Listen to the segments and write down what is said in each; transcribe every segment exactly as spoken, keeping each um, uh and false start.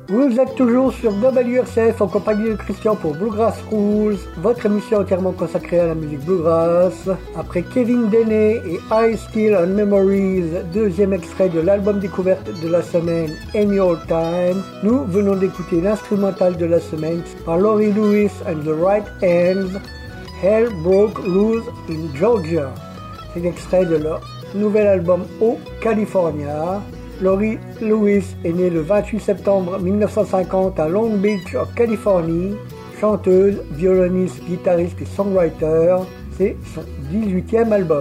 Vous êtes toujours sur W R C F en compagnie de Christian pour Bluegrass Rules, votre émission entièrement consacrée à la musique bluegrass. Après Kevin Deney et I Still on Memories, deuxième extrait de l'album découverte de la semaine Any Old Time, nous venons d'écouter l'instrumental de la semaine par Laurie Lewis and the Right Hands, Hell Broke Loose in Georgia. C'est l'extrait de leur nouvel album O California. Laurie Lewis est née le vingt-huit septembre mille neuf cent cinquante à Long Beach, en Californie. Chanteuse, violoniste, guitariste et songwriter, c'est son dix-huitième album.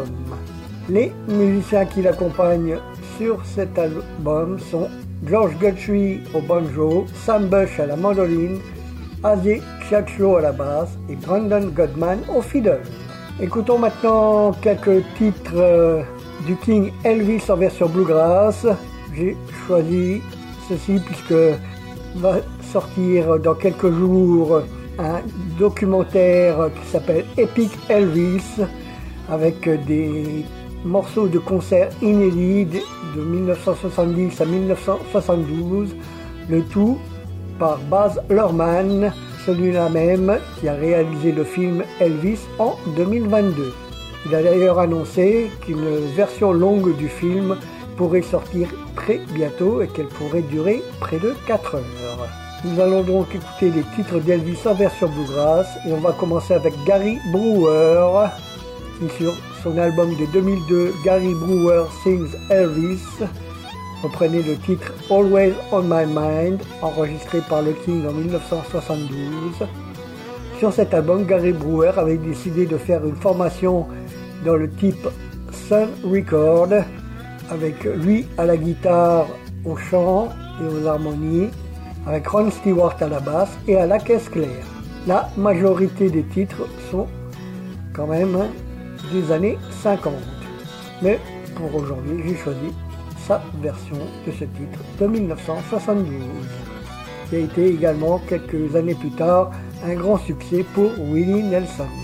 Les musiciens qui l'accompagnent sur cet album sont George Guthrie au banjo, Sam Bush à la mandoline, Ozzie Chiaccio à la basse et Brandon Goodman au fiddle. Écoutons maintenant quelques titres euh, du King Elvis en version bluegrass. J'ai choisi ceci puisque va sortir dans quelques jours un documentaire qui s'appelle Epic Elvis avec des morceaux de concerts inédits de mille neuf cent soixante-dix à mille neuf cent soixante-douze, le tout par Baz Luhrmann, celui-là même qui a réalisé le film Elvis en deux mille vingt-deux. Il a d'ailleurs annoncé qu'une version longue du film pourrait sortir très bientôt et qu'elle pourrait durer près de quatre heures. Nous allons donc écouter les titres d'Elvis en version bluegrass et on va commencer avec Gary Brewer qui sur son album de deux mille deux Gary Brewer Sings Elvis reprenait le titre Always on My Mind enregistré par le King en mille neuf cent soixante-douze. Sur cet album, Gary Brewer avait décidé de faire une formation dans le type Sun Record avec lui à la guitare, au chant et aux harmonies, avec Ron Stewart à la basse et à la caisse claire. La majorité des titres sont quand même des années cinquante. Mais pour aujourd'hui, j'ai choisi sa version de ce titre de mille neuf cent soixante-douze, qui a été également quelques années plus tard un grand succès pour Willie Nelson.